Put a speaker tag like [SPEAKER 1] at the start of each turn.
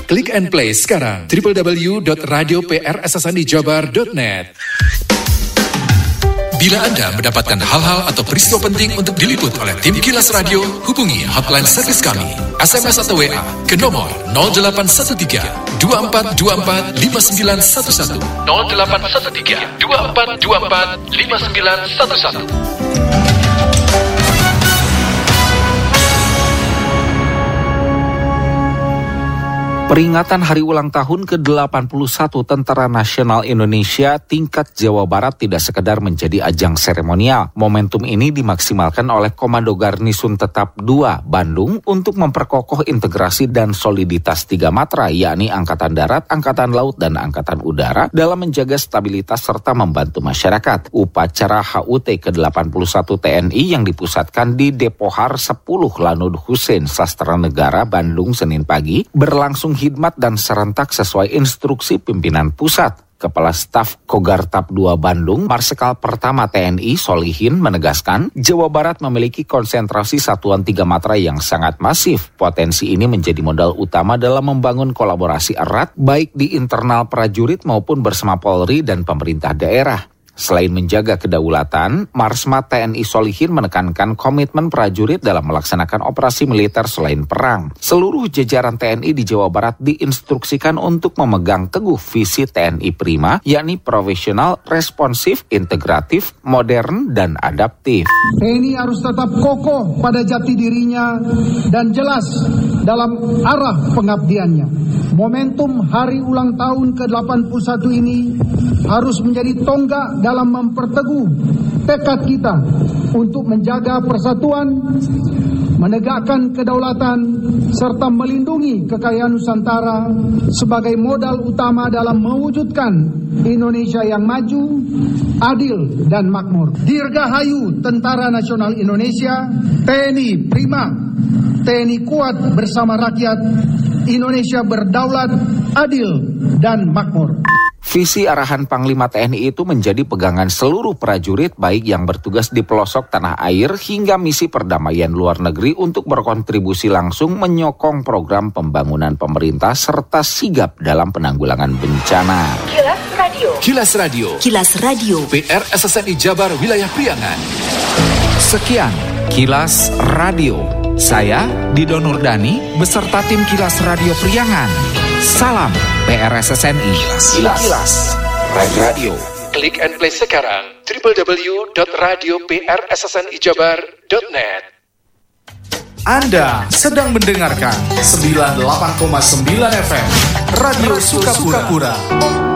[SPEAKER 1] Klik and play sekarang. www.radioprssnijabar.net. Bila Anda mendapatkan hal-hal atau peristiwa penting untuk diliput oleh tim Kilas Radio, hubungi hotline servis kami. SMS atau WA ke nomor 0813 2424 5911 0813 2424 5911.
[SPEAKER 2] Peringatan hari ulang tahun ke-81 Tentara Nasional Indonesia tingkat Jawa Barat tidak sekedar menjadi ajang seremonial. Momentum ini dimaksimalkan oleh Komando Garnisun Tetap 2 Bandung untuk memperkokoh integrasi dan soliditas tiga matra, yakni Angkatan Darat, Angkatan Laut, dan Angkatan Udara dalam menjaga stabilitas serta membantu masyarakat. Upacara HUT ke-81 TNI yang dipusatkan di Depohar 10 Lanud Hussein Sastra Negara Bandung Senin pagi berlangsung khidmat dan serentak sesuai instruksi pimpinan pusat. Kepala Staf Kogartap 2 Bandung, Marsikal Pertama TNI Solihin menegaskan, Jawa Barat memiliki konsentrasi satuan tiga matra yang sangat masif. Potensi ini menjadi modal utama dalam membangun kolaborasi erat, baik di internal prajurit maupun bersama Polri dan pemerintah daerah. Selain menjaga kedaulatan, Marsma TNI Solihin menekankan komitmen prajurit dalam melaksanakan operasi militer selain perang. Seluruh jajaran TNI di Jawa Barat diinstruksikan untuk memegang teguh visi TNI Prima, yakni profesional, responsif, integratif, modern, dan adaptif.
[SPEAKER 3] TNI harus tetap kokoh pada jati dirinya dan jelas dalam arah pengabdiannya. Momentum hari ulang tahun ke-81 ini harus menjadi tonggak dalam memperteguh tekad kita untuk menjaga persatuan, menegakkan kedaulatan, serta melindungi kekayaan Nusantara sebagai modal utama dalam mewujudkan Indonesia yang maju, adil, dan makmur. Dirgahayu Tentara Nasional Indonesia, TNI Prima, TNI kuat bersama rakyat, Indonesia berdaulat, adil, dan makmur.
[SPEAKER 2] Visi arahan Panglima TNI itu menjadi pegangan seluruh prajurit baik yang bertugas di pelosok tanah air hingga misi perdamaian luar negeri untuk berkontribusi langsung menyokong program pembangunan pemerintah serta sigap dalam penanggulangan bencana.
[SPEAKER 1] Kilas Radio. Kilas Radio.
[SPEAKER 4] Kilas Radio.
[SPEAKER 1] PR SSNI Jabar Wilayah Priangan.
[SPEAKER 2] Sekian Kilas Radio. Saya Dido Nurdani beserta tim Kilas Radio Priangan. Salam PRSSNI. Kilas Radio.
[SPEAKER 1] Klik and play sekarang. www.radioprssnijabar.net.
[SPEAKER 5] Anda sedang mendengarkan 98,9 FM Radio Sukapura.